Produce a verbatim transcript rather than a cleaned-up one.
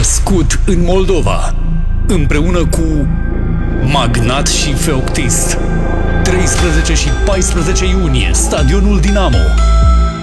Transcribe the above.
născut în Moldova, împreună cu Magnat și Feoctist. treisprezece și paisprezece iunie, Stadionul Dinamo.